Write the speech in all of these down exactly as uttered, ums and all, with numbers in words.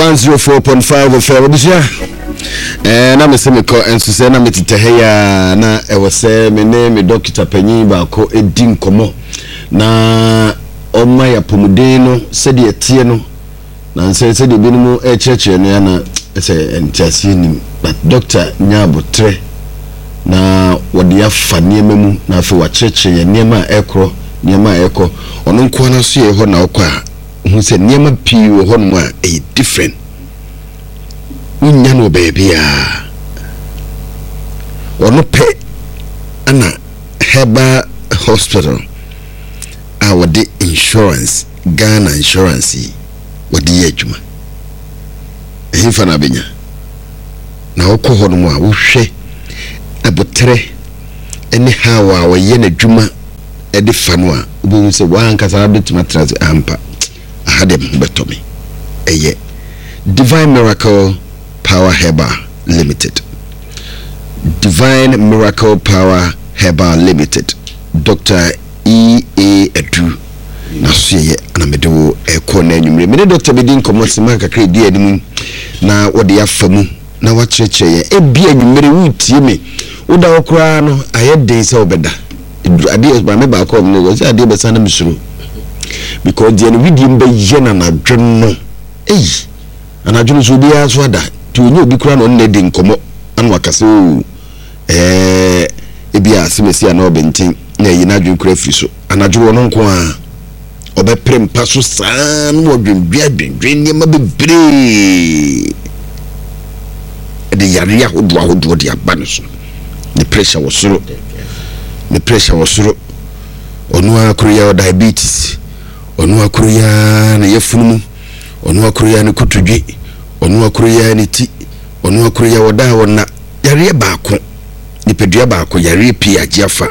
one oh four point five F M busia eh na me se me ko enso se na me tete ya na e wo se me ne me doctor panyin ba ko edi nkomo na oma ya pomuden no se de tie no na nse se de binimu e church no ya na se entiasi nim but doctor nyabotre na wode ya fa niema mu na afi wa church ya niema ekro niema ekọ ono nko na so ye ho na okwa hu se niema pii wo ho no a e different unya no baby a ono pe ana Heba Hospital a wode insurance Ghana insurance wode ye adwuma ehi fa na benya na okọ ho no a wo hwe abotre ene hawa wo ye na adwuma edi fanwa obo se wa ankasa betima trans ampa ahadem betomi eye Divine Miracle Power Heba Limited Divine Miracle Power Heba Limited Doctor E A Edu na soye na medewo eko na anwumre me Doctor Bedin komosima kakra di anim na wode ya famu na wa cheche ebi anwumre wutie me woda okra no ayede se obeda ade ba me ba ko me go say ade be sana misuru because the video mbe yena na dwonno eh anadwonu so bia so ada ti onye obi kura no nne de nkomo anu akase o eh ebia semesi na obentin na yina dwon kura firi so anadwo no nko a obeprem paso san wo dwendwa dwendwe ne ma bebre de yare ya hodo ahodo de abane so the pressure was soro the pressure was soro onu akroya diabetes onu akroya na yefunu onu akroya ne kotodwe onu akroya ne ti onu akroya woda wona yare baako ni pedua baako yare pi agiafa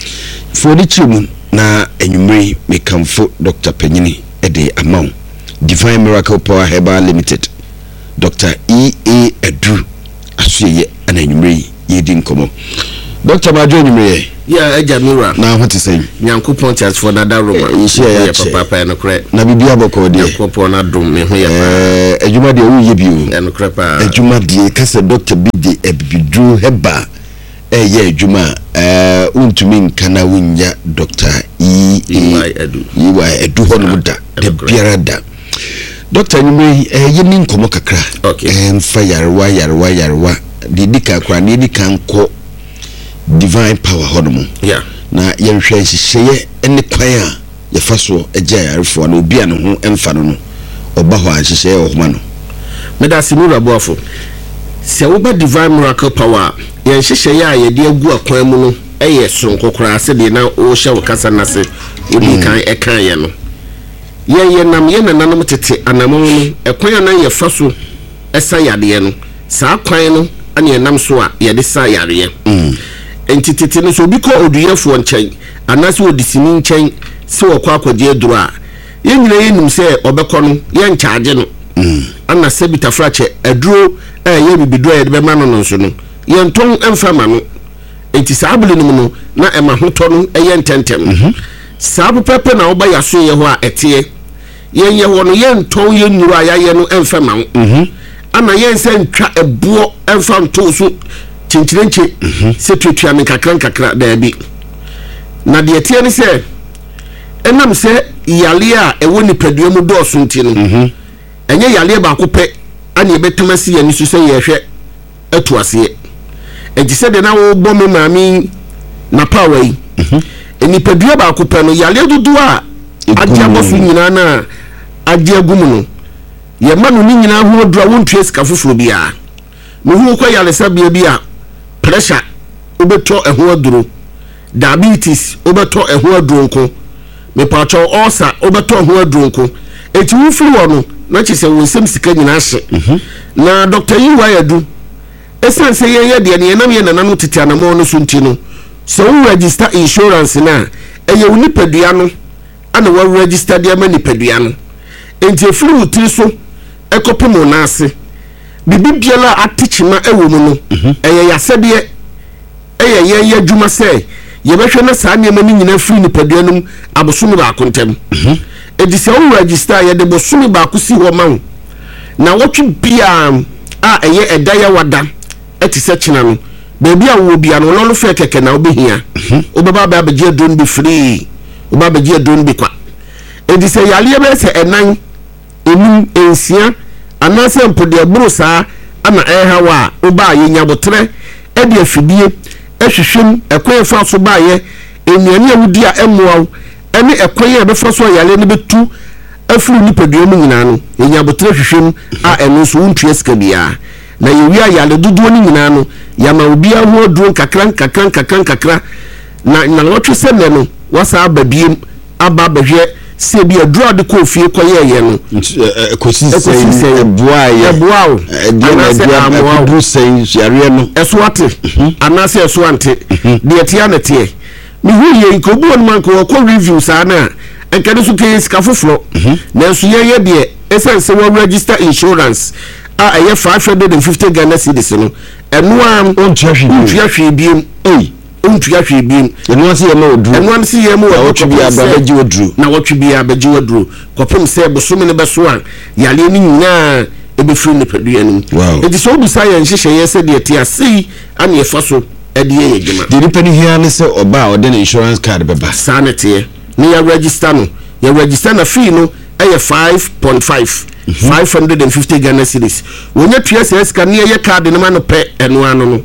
fodi chimu na enwumre mekamfo Doctor Panyini ede amount Divine Miracle Power Heba Limited Doctor E A Edu asuye ana enwumre yedi nkomo Doctor Majo enwumre ya eja mira na what is saying Nyankopon church for na da roma ya papa pa no kre na bibia boko de Nyankopon na dum me ho ya eh adwuma de wo ye bio ya no kre pa adwuma de kase Doctor Bidi ebidru Heba eh ye adwuma eh untumi nkana wunya Doctor E A Edu yiwa edu ho no da de biara da Doctor nyime eh ye ni nkomo kakra eh mfa yarewa yarewa yarewa de dika kra ne dika nko Divine Power Honomo yeah na yenhwe hihye ene kwan a yefaso eja yarefo na obi an ho emfa no no oba ho ahihye ohoma no meda simura boafo se wo ba Divine Miracle Power yenhye ya ye de agu akwan mu no eye sonko kra se de na o hye wo kasa na se odi kan e kan ye no ye ye nam ye nananom tete anamon no ekwan na yefaso esa yade no saa kwan no ane nam so a ye de sa yare mm entitete no so bi ko oduyefo nchen anase odisini nchen se wokwa akwaje aduru a ye nyina yenum se obekọ no ye nchaage no mm ana se bitafrache aduro eh ye bibido ye de be ma no no so no ye nton emfama no enti saabule no no na ema hoto no eye ntentem mhm saabu pepe na oba yaso ye ho a etie ye ye ho no ye nton ye nuru a ya ye no emfama mhm ana ye nse ntwa ebuo emfa nto so chinchirenche se tutua me kakra kakra da bi na de tie ne se enam se yale a ewo ni padua mu do so nti no enye yale ba ko pe ani ebetema si ya ni so se ye hwe atu ase enti se de na wo bo me maami na power yi eni padua ba ko pe no yale dudu a ade abosu nyina na ade agum no ye ma no ni nyina ho dura wo ntue sika foforo bia no hu ko yale sabia bia pressure obeto eho aduro diabetes obeto eho aduro nko me pacho ulcer obeto eho aduro nko eti wo firi wo no na chise wo nsem sika nyina ahye na Doctor Yiwa Edu esanse ye ye de ne nam ye nanano tete anamo no so nti no so wo register insurance na eye wo nipadua no ana wo register de ama nipadua no enti efiri wo tiri so ekopemo na ase bibi biala atichima ewo mu no eye yasede eye ye ye adwuma se ye behwe na saa ne mani nyina free ni padua num abosomi ba kontem edi se wo register ye de bosomi ba kusi ho ma na wotwe bia a eye edaya wada eti se china no baby a wo bia no lolo fe keke na obehia obaba ba beje don be free obaba beje don be kwa edi se yale be se enan enum ensia anase mpode buru saa ana eha wa oba yenya botre edi afidie ehwehwem ekwen fa so ba ye enuani awudi a emoaw ene ekwen e be fa so yale ne betu afuru nipadua mu nyina no yenya botre hwehwem a eno so wontue sika bia na yewia yale dodo ni nyina no yama obi aho aduro kakran kakran kakran kakra na na wotwe seme no wasa ababiem aba behwe se bia aduro de ko fie koye ye no ekosi sei eboaye eboawo de na aduro sei yare no eso ate anase eso ante de tia na tie mi hu ye ko bu on man ko ko review sa na enkade so ke sika foforo na so ye ye de essence we register insurance a aye five hundred fifty Ghana cedis no eno am ontua hwe biem ei ontua hwe biem eno ase ye ma oduru eno am se ye ma oduru bi abaji oduru na wotwe bi abaji oduru kopem se bosome ne beso a yale ni nyina ebe firi ne padua nim edi so obisa ye nhihye ye se de tia sei ane ye faso ede ye gema de ni pani hia ne se oba o de insurance card beba sanete ne ya register no ya register na fee no eye five point five five hundred fifty Ghana cedis wonya tua se sika ne ye card ne ma no pe eno ano no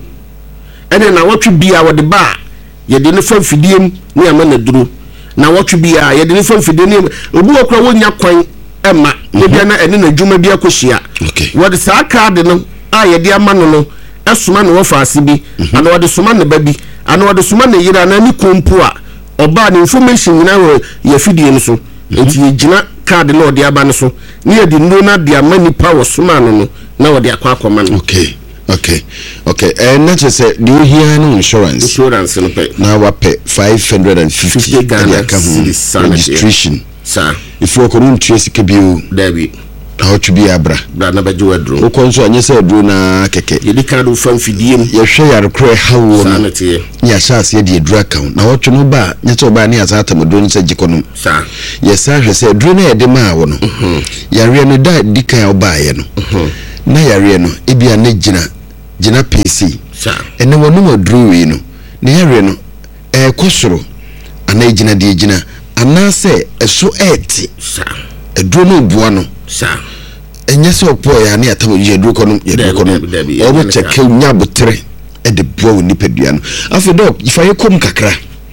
ene na wotwe bia wo de ba ye de ne fa fidiem ne ama na duru na wotwe bia ye de ne fa fidiem ne obu okra wonya kwan ema ne bia na ene na dwuma bia kohyia wo de sa card no a ye de ama no no esoma ne wo faase bi ana wo de soma ne ba bi ana wo de soma ne yira na ni kompo a oba ne information nyina wo ye fidiem so enti ye gina card no de aba ne so ne ye de no na de ama nipa wo soma no no na wo de akwa akoma no okay okay okay eh na che say do you hear no insurance insurance no pay na wa pay five hundred fifty Ghana registration sir if you ko trace ke bio dabi how to be abra bra na baje wadro o ko nso anye say adro na keke ye di kan do fan fidiem ye hwe yare kro hawo sanete ya chance ye di adro account na wotwe no ba nye to ba ne ya zata modo no se jikonom sir ye sa hwe say adro na ye de ma wo no yare no da di kan oba ye no na yare no ebia na gina gina P C sir ene wono madru wi no na yare no e kosoro ana gina de gina ana se eso eti sir adro no bua no sir enye se opo ya na yatam ye adro kono ye adro kono o mo cheke nya botre e de bua woni padua no afi do ifa ye kom kakra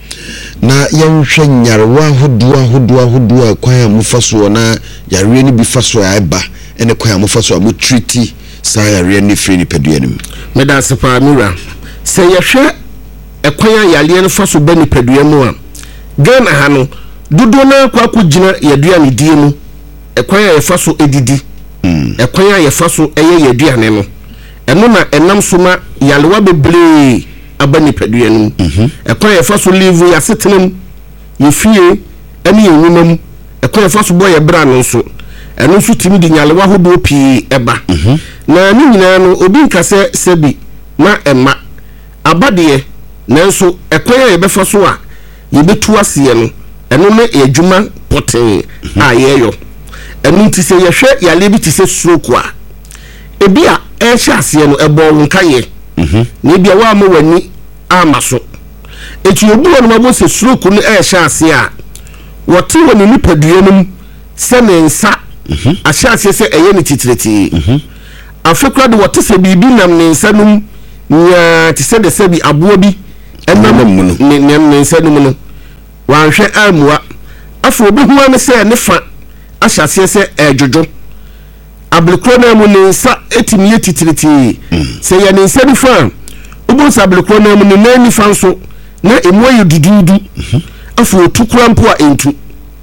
na yenhwe nyarwa hodua hodua hodua kwan amufaso na yare ni bi faso aba ene kwan amufaso amu treaty sa yare ni free ni padua nim me da sepa mura se yehwe ekwan yale no faso ba ni padua mu a Ghana ha no dodo na kwa ko gina yadua ni die mu ekwan ya faso edidi ekwan ya faso eye yadua ne no eno na enam soma yalewa bebre aba ni padua nim ekwan ya faso live ya setenam ye fie ene yenwumam ekwan ya faso boy bra no so eno so timi di nyalewa hodo pi eba na ni nyina no obi nkase sebi na ema abade nanso ekwan ya be faso a ye betu ase no eno ne edwuma poten a yeyo eno ntise ye hwe yale bi tise stroke a ebi a e hye ase no ebo nkaye na ebi a wa ma wani amaso eti obu no mabo se stroke no e hye ase a wote woni nipadua num se ne nsa a hye ase se eye ne titireti afekra de wote se bibi nam ne nsa num nya tise de se bi abo bi enam ne ne nsa num no wanhwe amua afo obi huwa ne se ne fa ahyase se ejojo ablekro na mu ne nsa etimiye titiriti se ya ne nsa ni fa obo sa ablekro na mu ne nani fa nso na emu ayu dududu afo otukura mpo a entu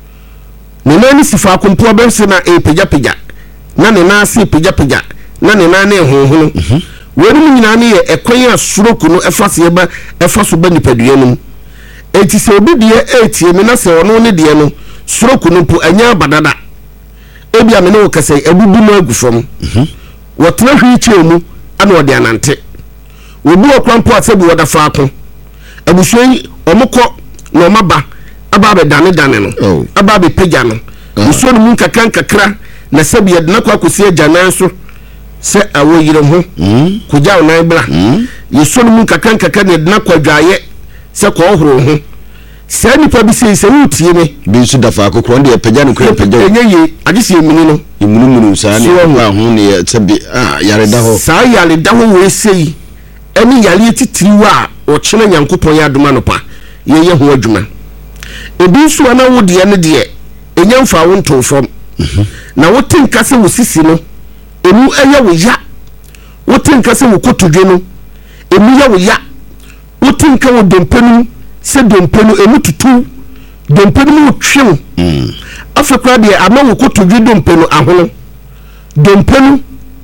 ne nani sifa akompo be se na e pegya pegya na ne na ase pegya pegya na ne na ne honhono wori mu nyina ne ye ekwan asoroku no efase ye ba efaso ba nipadua no enti se obi de etie me na se ono ne de no soroku no po anya badada ebia me ne wo kase abubu no agufom wotena hwi chemu ana ode anante obi okrampo asebu woda faako abusuyi omukọ na omaba aba be dane dane no aba be pegya no muso no mu kakran kakra na sɛbi yɛde na kɔ akɔsi agyanan so sɛ awɔ yire ho kogya wo nan bra yɛsɔ no mu nkaka nkaka na yɛde na kɔ adwaeɛ sɛ kɔɔhoro ho saa nipa bi sɛ sɛ wotie me bi nso da fa akokoro de pagya no kura pagya ɛnyɛ ye agye sɛ mini no imunumunu saa ne ho ho ne sɛ bi ah yare da ho saa yare da ho we sei ɛne yare titiriwa a ɔkyena Nyankopɔn yɛ adoma no pa yɛyɛ ho adwuma ebi nso ana wo de ne de ɛnya mfa wo nto fam na wote nka sɛ wo sisi no emu ɛyɛ wo ya wote nka sɛ wo kotodwe no emu yɛ wo ya wote nka wo dompenu sɛ dompenu emu tutu dompenu mu twem mm afekra de ama wo kotodwe dompenu ahono dompenu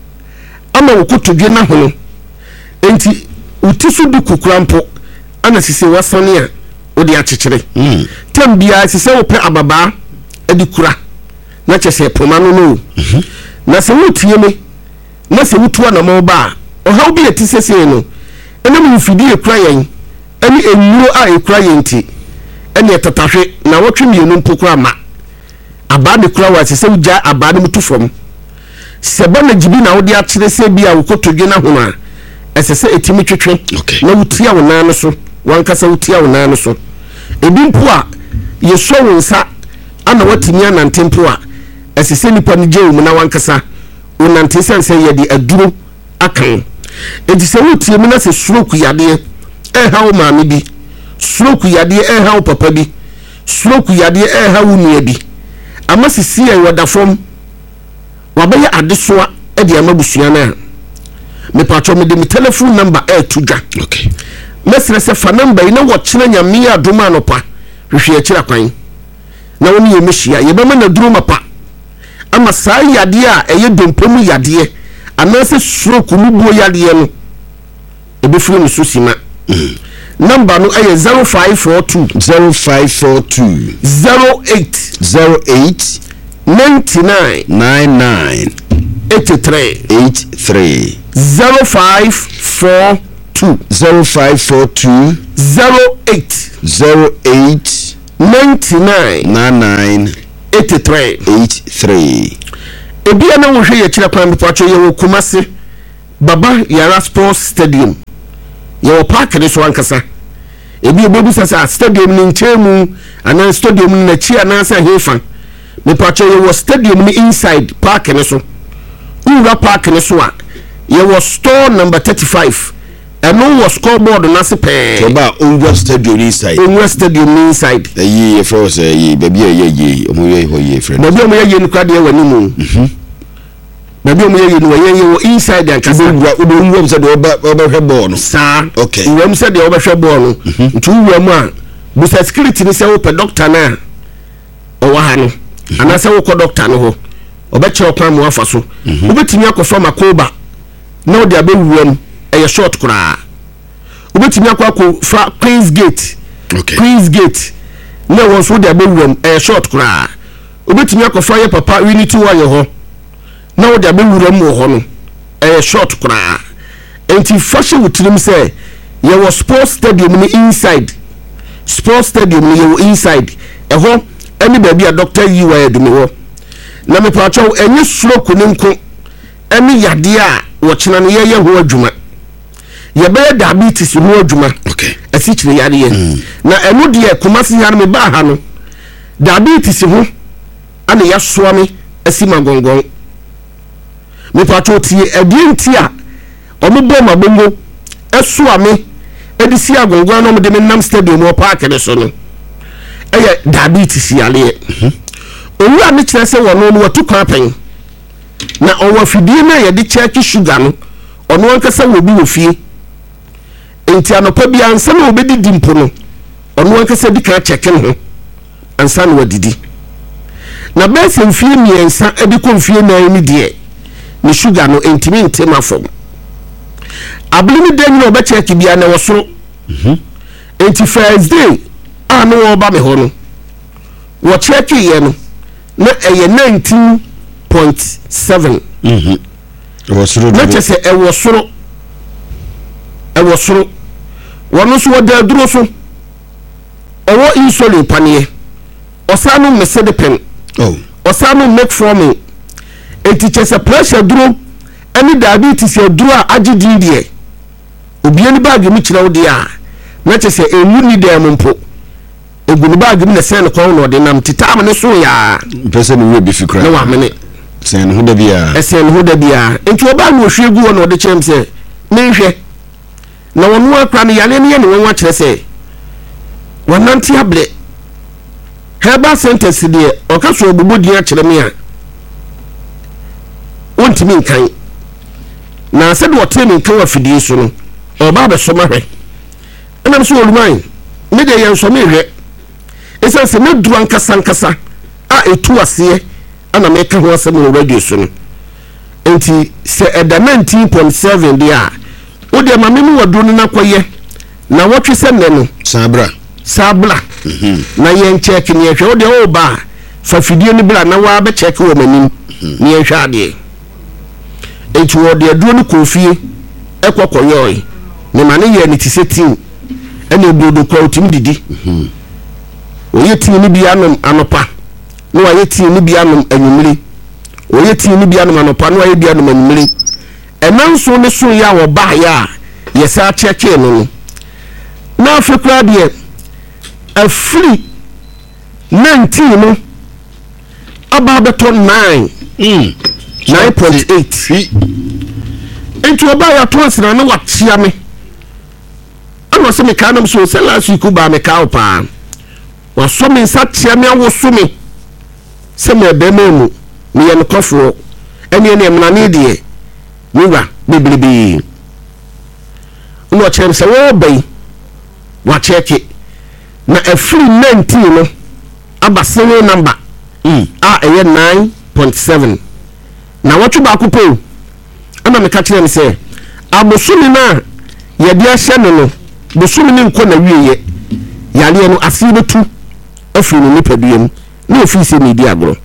ama wo kotodwe na hono enti utisu du kukurampo ana sisi wasane a odi akyekere mm tambia sisi wo pe ababa edi kura na kyese poma no no na se wotie me na se wotu na mo ba o ha obi eti sese no ena mu fidi ekura yen ani enuro a ekura yen ti ene etatahwe na wotwe mienu mpokura ma aba de kura wa sese uja aba de mutu fom se ba na jibi na wodi akyere se bia wokotodwe na ho a esese etimi twetwe na wutia wo nan no so wankasa wutia wo nan no so ebi mpo a yeso wo nsa ana watimi anante mpo a esese nipa no gye wo na wankasa wonante sense ye de aduro akan enti se wutie mu na se stroke yade e ha wo maame bi stroke yade e ha wo papa bi stroke yade e ha wo nua bi ama sisi e wada fom wabaya adesoa e de amabusua na me patcho me de me telephone number e tudwa okay mesre se fa number ina wo kyena nyame adoma no pa hwehwe akira kwan na woni ye mehia ye bema na duro mapa ama saa yade a eye dompemu yade anase stroke mu buo yade no ebe firi no so sima number no eye zero five four two zero five four two zero eight zero eight ninety-nine ninety-nine eighty-three eighty-three zero five four two zero five four two zero eight zero eight ninety-nine ninety-nine eighty-three eighty-three ebia na wo hwe ye kira kwan bipacho ye wo Kumase Baba Yara Sports Stadium ye wo park ne so ankasa ebi obebu sasa stadium ni nchemu ana stadium ni na chi ana sa hefa bipacho ye wo stadium ni inside park ne so ura park ne so a ye wo store number thirty-five and no was scoreboard na se pe so ba onwa stadium inside onwa stadium inside eh ye for say ye baby ye ye omo ye ho ye friend baby omo ye ye nkwa de wani mu mhm baby omo ye ye no ye ye wo inside and kasa udo udo se de oba oba hwe ball no sa okay uwam se de oba hwe ball no ntu uwam a busa security ni se wo pe doctor na o wa ha no ana se wo ko doctor no ho oba che okwan mu afa so obetimi akofa makoba na o de abewuam eye short kura obetimi akwa fa Queen's Gate okay Queen's Gate na won so de abewuam eye short kura obetimi akofa ye papa Unity wa ye ho na o de abewuram wo ho no eye short kura enti fashion wutirim say ye was sports stadium ni inside sports stadium ni ye wo inside e ho eni ba bia doctor yi wa edumi ho na me pa chaw enye stroke ni nko eni yade a wo kyena no ye ye ho adwuma ye be diabetes ho adwuma okay asi kyere yade ye na eno de Kumase yare me ba ha no diabetes ho ana ya soa me asi magongon me pa chaw tie edi ntia omo bo mabongo esoa me edi si agongon no me de me nam stadium o park ne so no eye diabetes yale owura me kyerɛ sɛ wɔno no watu kwapen na ɔwɔ fidie na yɛde kyɛki sugar no ɔno ankasa wɔ bi wɔ fie enti anopa bia ansa na obedi dimpo no ɔno ankasa di ka kyɛke no ansa na wadidi na bɛsɛ mfie miɛnsa edi kɔ mfie na ni deɛ ne sugar no entimi ntema fam ablimi den no ɔbɛkyɛki bia na wɔsoro enti Thursday a no wɔba me hɔ no wɔ kyɛki yɛ no na eye nineteen point seven mhm ewo soro na chese ewo soro ewo soro wono so woda duro so owo insulin panie osanu mesede pen oh osanu metformin enti chese pressure duro ani diabetes ya duro a agidi die obi ani bag mi kire wo de a na chese enu ni dem mpo egunu bag mi na sen ko no de nam titam ne so ya pese no we bi fikra na wa mene sen ho da bia esen ho da bia enti oba no hwe gu no de chem se me hwe na wonu akra ne yale ne ye ne won kire se wonanti able heba sentence de okaso obubu di akire me a wontimi nkan na se de wotemi nkan wa fidie so no oba be so mahwe enam so oluman me de yen so me hwe esa se me duru ankasa ankasa a etu ase ana me ka ho asem no radio so no enti se eda nineteen point seven dia wo de ma me mu waduru na koye na wotwe se ne no sabra sabla na yen check ni ehwe wo de wo ba fa fidie ni bla na wa be check wo manim ni ehwe ade enti wo de aduro ni kofie ekokoyoy ne ma ne ye ni tisetin ene bodo kwa utim didi mhm oye tin ni bia nom anopa no waye tin ni bia nom anwumiri oye tin ni bia nom anopa no waye bia nom anwumiri enanso ne so ya wo ba ya yesa check no no na afekra de a free nineteen no about the nine mm nine point eight into about your twice na no what chia me ano se me kanam so se last week ba me ka opa wa so me sa chia me awo so me se me be memu me ye no kofo ene ene me na ne de ni wa beblebe no chem se wo bay wa check it na a free nineteen no aba serial number mm a eye nine point seven na watu ba kupo ana me ka kire me se abosumi na ye dia hye no no bosumi ni nko na wieye yale no asibetu afiri no nipaduam na ofi se media agro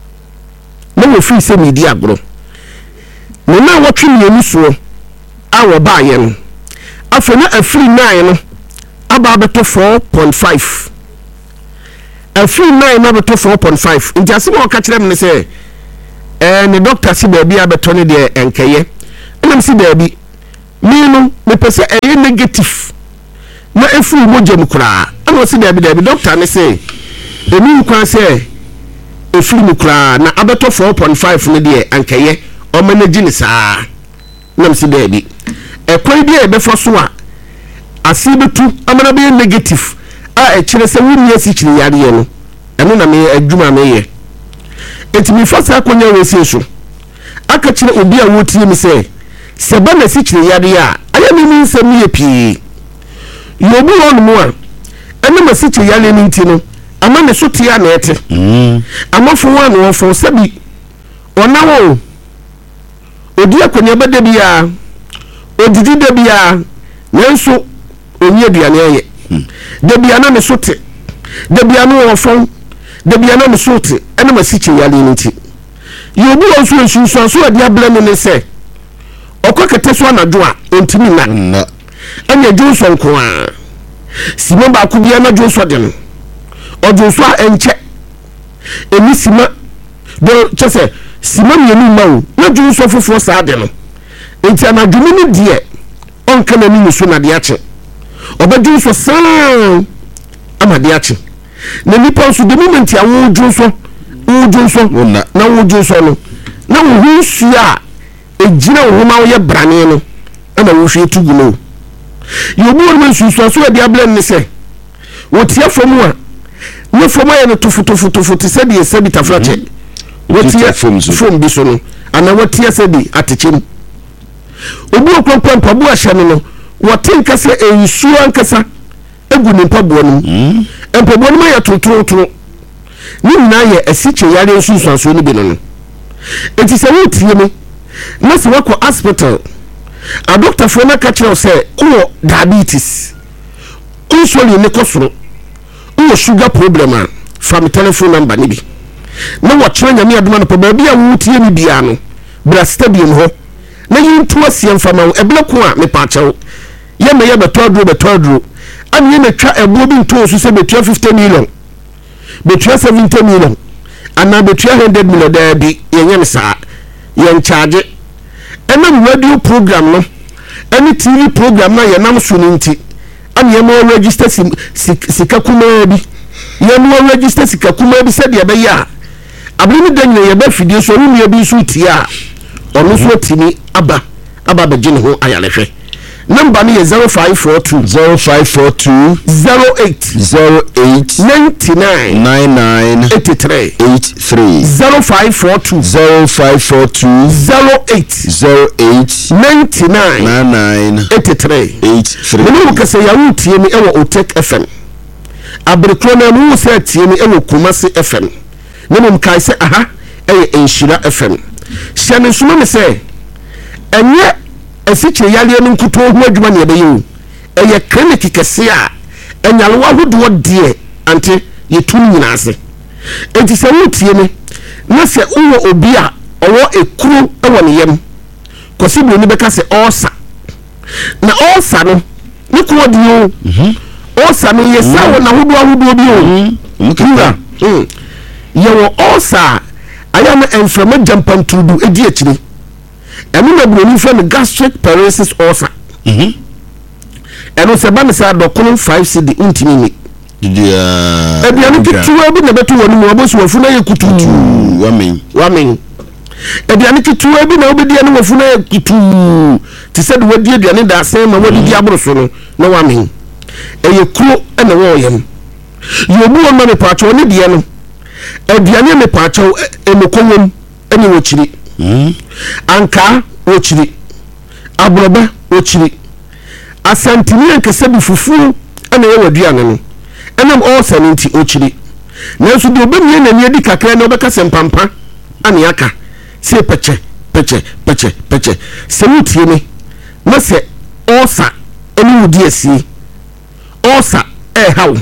na ofi se media agro no na watwe ni eniso a wo ba ye no afa na afiri nine no aba beto four point five afiri nine na beto four point five nti asem o ka kire me se eh ne doctor si ba bia beto ne de enkeye enam si ba bi mi no me pese e negative na efu mojam kura ana si da bi da bi doctor ne say emi kwa say efu mu kura na abeto four point five ne de enkeye o manage ni saa nam si da bi e kwai bi e be fo so a asibetu amana be negative a e kire se wuni asi kire yare ye no eno na me adwuma me ye etimi fasa akonya wesi so aka kire obi a wotie mi se se ba na si kire yare a aya mi mi nsem ye pii yobu won mu a ene ma si kire yare ni ntino ama ne so tia na ete mm amafo wan wo fo sabi onawo odi akonya bada bia odidi da bia nenso onye aduane aye da bia na ne so te da bia no wo fo da bia na ne so te ene ma si kire yare ni nti yobu won so nsunsu so adi abla no ne se okokete so anadwo a ontimi na anya Johnson ko a sima ba ku bia na Johnson de no ojoso a enche emi sima do chese sima mienu mawo na Johnson fofo sa de no enti anadwo ni die onka na ni so na de ache oba Johnson san amade ache na nipa so de moment ya wo Johnson wo Johnson na wo Johnson no na wo hu sua ejina wo ma wo ye brane no ana wo hwe tugu no yobu won man susu so de ablen ne se wo tie fomu a ne fomu ya no tofu tofu tofu te se de se bi tafrache wo tie fomu bi so no ana wo tie se bi atechem obu okonkon pabu a hye no no wo tinka se ensu ankasa egu ni mpabuo no mpabuo no ya tototo ni na ye asiche yare susu so no bi no no enti se wo tie me na se wako hospital a doctor for na catch you say o diabetes insulin ne kosoro o sugar problem a from telephone number ni bi na wo kire nyame adoma no pa ba bia wo tie ni bia no bra stadium ho na yintu asiem fama wo ebele ko a me pa chew ye me ye beto aduro beto aduro ani me twa ebo bi nto so se betua fifty million betua seventy million ana betua one hundred million da bi ye nyem saa yen charge enam radio program no any T V program na yenam so no nti am ye mo register sika kuma bi ye mo register sika kuma bi se de be ya abiri mi dan ye ba fidie so ru ye bi so tia ono so timi aba aba be gine ho ayalehwe number ni zero five four two zero five four two zero eight zero eight ninety-nine ninety-nine eighty-three eighty-three zero five four two zero five four two zero eight zero eight ninety-nine ninety-nine eighty-three eighty-three. Menu kase ya wutie mi ewo Otek F M. Abrikro na mu se tie mi ewo Kumasi F M. Nemu mkai se aha eye Enshira F M. Hyane suma me se enye esiche yale no nkuto ho adwuma ne ebe yi. Eye clinic kese a enyalwa hodo de ante yetun nyina ase. Enti se wutie mi na se uwo obi a owo ekuru ewo ne yem. Kosi bi ni beka se osa. Na osa no ni ko di o mhm osa no yesa wo na hodo ahodo bi o mukira mm yewo osa aya na enframa jampan tudu edi akiri enu na bro ni fe no gastric paralysis osa mhm enu se ba me sa dokun five C D untimi ni dia e bia ni kitu abi na betu wonu obosu wafu na yekutu wamen wamen e bia ni kitu abi na obedi na wafu na yekutu ti se de wadi aduane da sen ma wadi di abroso no na wamen eye kuro ene wo yem yobu won ma me pacho ne de no aduane me pacho emokonwom ene wo chiri mm anka wo chiri abroba wo chiri asantini nkese bi fufu ene ye waduane no enam all seventy o chiri na so de obemie na ne adi kakra na obeka sempampa ane aka se peche peche peche peche se wutie me na se osa ene wudi asi osa eh hawo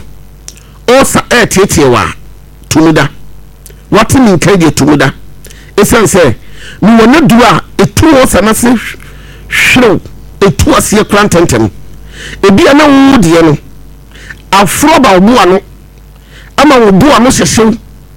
osa eh tietiewa tumuda wati min kaje tumuda esan se mi wona dura etu osa na se hwero etu ase krantentem ebi ana wudie no afro ba obuwa no ama obuwa no hyehyew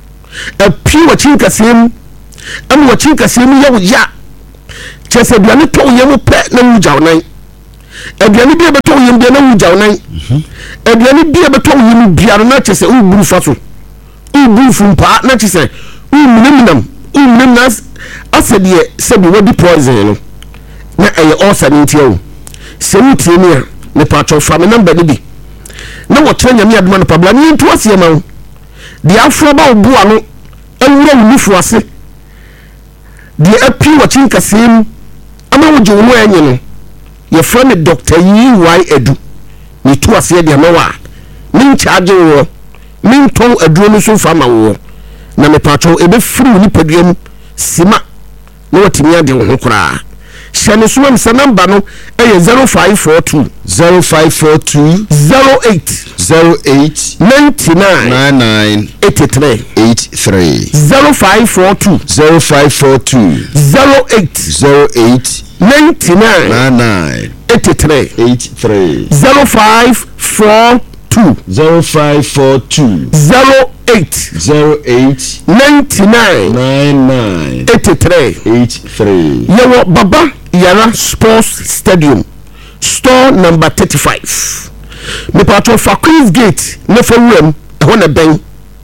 api wachin kasem am wachin kasem yawo ya chese biane to yemu pe na wujaw nan aduane bia beto yem bia na wujaw nan aduane bia beto yem bia na chese u buru faso u buru fumpa na chese u minimum u minimum asede sebi wodi poison no na eye osa ntiawo semutie ni a ne patcho fa me number ni bi na wo trenya me aduma no pabla ni ntu ase ma wo de afro ba obu ano awura wufu ase de api wachin kasem ama wo je wo enye no ye friend Doctor Yi Y Edu ni tu ase de ma wa min charge wo min ton aduro no so fa ma wo na me patcho ebe firi ni paduam sima na watimi ade wo ho kura shane suwam sa number no eh zero five four two zero five four two zero eight zero eight ninety-nine ninety-nine eighty-three eighty-three zero five four two zero five four two zero eight zero eight ninety-nine ninety-nine eighty-three eighty-three zero five four two zero five four two zero eight zero eight ninety-nine ninety-nine eighty-three eighty-three. Yewo Baba Yara Sports Stadium, store number thirty-five. Me patro fa Queen's Gate ne fa wuram e ho na ben.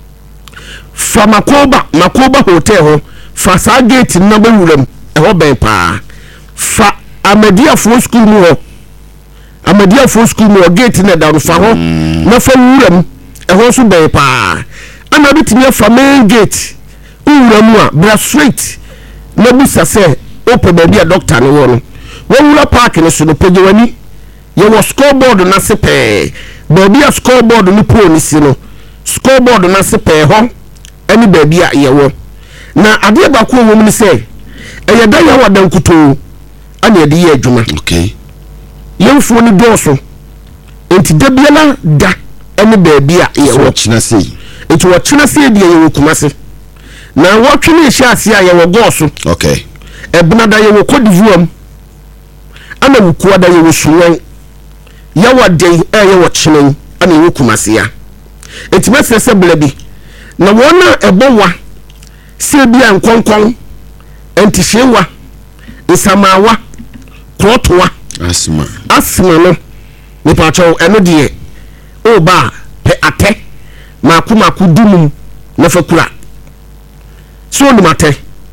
Fa Makoba Makoba Hotel ho fa sa gate na ba wuram e ho ben pa. Fa Amadia Fo School mu ho. Amadia Fo School mu gate na down fa ho na fa wuram e ho so ben pa. Ana bitimi fa main gate wuram a bra straight na busa se open baby a doctor no no won park no so no pege wani ye wo scoreboard na se pe baby a scoreboard no pro ni si no scoreboard na se pe ho ani baby a ye wo na ade ba ko wo mu ni se e ye da ya wa dan kuto ani ade ye adwuma okay yemfo ni doso enti da biala da ani baby a ye wo china sei enti wo china sei de ye wo kumase na wo twene hia ase a ye wo goso okay ebna da ye wo kodivuam ana wukuwa da ye wo suwan ya wadai e ye wo chinen ana ye wo kumase ya enti mesese blabi na wona ebowa se bia nkonkon entihyewa nsamawa krotowa asma asma no nipa cho eno de o ba pe ate maku maku dumum na fakura so ni mate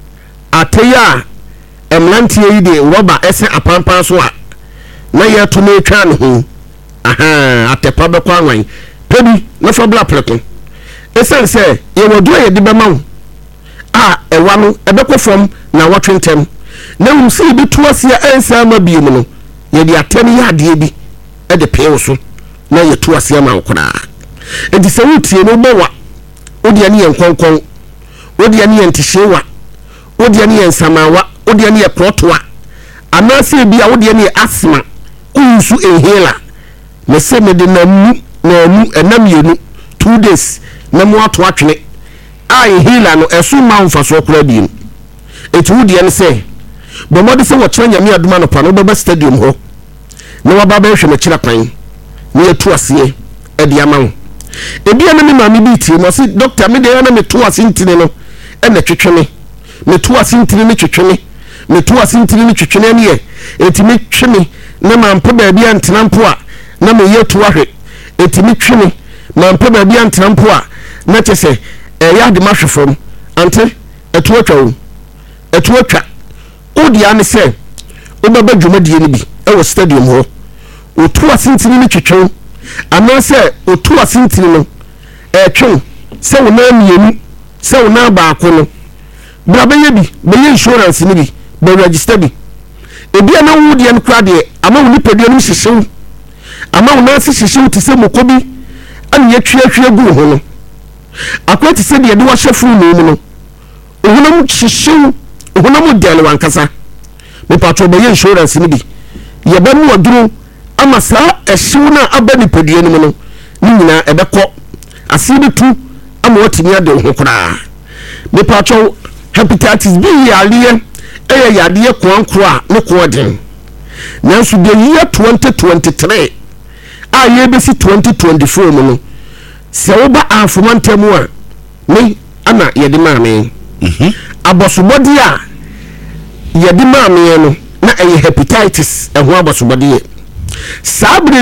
ate ya emlantie yi de roba ese apampan so a na ye to na twa ne ho aha atepa be kwa anwan pebi na fa bla pleko esen se ye wodo ye de be mawo a ewa no ebekọ fam na watwentem na wum se bi to asia ensa ma bi mu no ye de atani ya de bi e de pewo so na ye to asia ma nkora enti se wutie no bowa odi ani ye nkonkon odi ani ye ntihyewa odi ani ye nsamawa odi ani ye protoa anase bi a odi ani ye asma kunsu ehela me se me de na mu na mu enam yenu two days na mu ato atwene ai hila no esu ma mfa so kura bi no etu wudi en se bo modi se wo kyeranya me aduma no pa no baba stadium ho na waba ba hwe me kyira kwan ne etu ase e de ama wo ebi na me ma me bi tie mo se doctor me de na me to ase ntine no e na twetwene me to ase ntine me twetwene me to ase ntine me twetwene ne ye eti me twene na ma mpo ba bia ntena mpo a na me ye to ahwe eti me twene ma mpo ba bia ntena mpo a na kyese e ya de mahwefom ante etu atwa wo etu atwa odi ane se obaba dwumadie ne bi e wo stadium ho otu asintini ne twetwe ana se otu asintini no e twen se wo na mienu se wo na baako no bra be ye bi be ye insurance ne bi be register bi ebi na wo de en kra de ama wo nipadua no hyehyew ama wo na se hyehyew ti se mokobi an ye twehwe gu ho no akwati se de de wa hyefu no mu no ohunam hyehyew ohunam de alwan kasa me patro be ye insurance ne bi ye ba mu aduru ama sa ehyew na aba nipadua no mu no ni nyina ebekọ asibi tu ama watimi ade ho kra me patro hepatitis B yale eye yade kwankro a ne ko den nanso de year twenty twenty-three a ye besi twenty twenty-four mu no se woba afomantemu a me ana yede maame mhm abosobodi a yede maame no na eye hepatitis ehwo abosobodi ye sabre